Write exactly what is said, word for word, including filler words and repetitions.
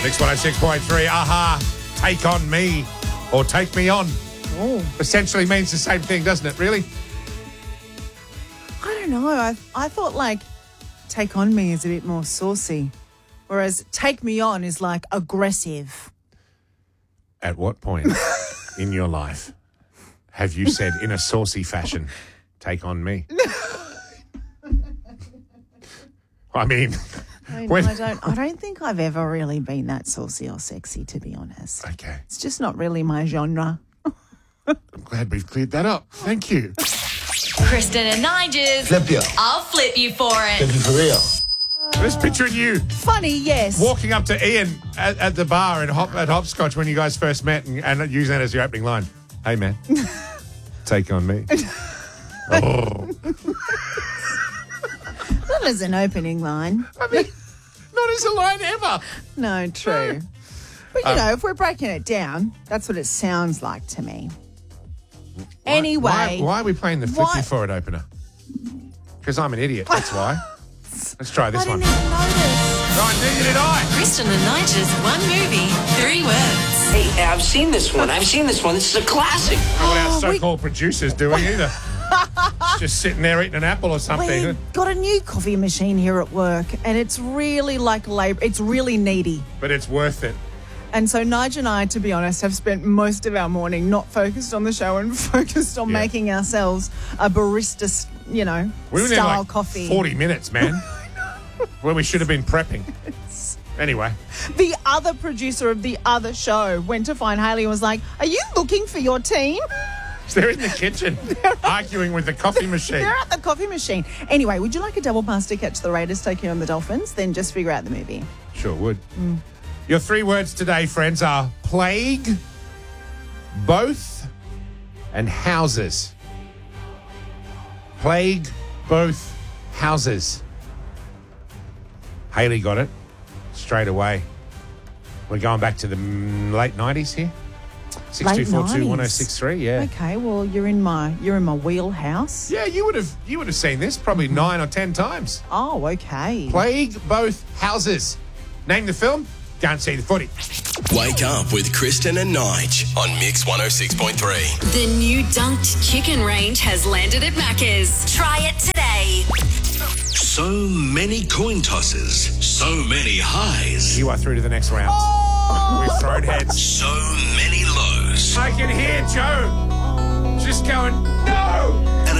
Mix one oh six point three, aha, take on me, or take me on. Oh. Essentially means the same thing, doesn't it, really? I don't know. I I thought like take on me is a bit more saucy, whereas take me on is like aggressive. At what point in your life have you said in a saucy fashion, take on me? I mean... I, when... I don't. I don't think I've ever really been that saucy or sexy, to be honest. Okay. It's just not really my genre. I'm glad we've cleared that up. Thank you. Kristen and Nigel. Flip you. I'll flip you for Flip it. you for real. Just picturing you Funny, yes. walking up to Ian at, at the bar in Hop, at Hopscotch when you guys first met and, and using that as your opening line. Hey, man, take on me. Oh. Not as an opening line. I mean, not as a line ever. No, true. But, you Um, know, if we're breaking it down, that's what it sounds like to me. Anyway. Why, why are we playing the flip Why- you for it opener? Because I'm an idiot, that's why. Let's try this I one. didn't even notice. Right, neither did I. Kristen and Nigel's one movie, three words. Hey, I've seen this one. I've seen this one. This is a classic. Not what our Oh, we- so-called producer's doing either. Just sitting there eating an apple or something. We've got a new coffee machine here at work, and it's really like labour. It's really needy. But it's worth it. And so Nigel and I, to be honest, have spent most of our morning not focused on the show and focused on Yeah. making ourselves a barista, you know, We were in style like coffee. forty minutes, man. Where we should have been prepping. Anyway. The other producer of the other show went to find Hayley and was like, "Are you looking for your team?" They're in the kitchen arguing with the coffee machine. They're at the coffee machine. Anyway, would you like a double pass to catch the Raiders taking on the Dolphins? Then just figure out the movie. Sure would. Your three words today, friends, are plague, both, and houses. Plague, both, houses. Hayley got it straight away. We're going back to the mm, late nineties here. six two four two, one oh six three, yeah. Okay, well you're in my you're in my wheelhouse. Yeah, you would have you would have seen this probably nine or ten times. Oh, okay. Plague, both, houses. Name the film. Go and see the footy. Wake up with Kristen and Nige on Mix one oh six point three. The new dunked chicken range has landed at Macca's. Try it today. So many coin tosses, so many highs, You are through to the next round. We've thrown heads. so many lows, I can hear Joe just going, no!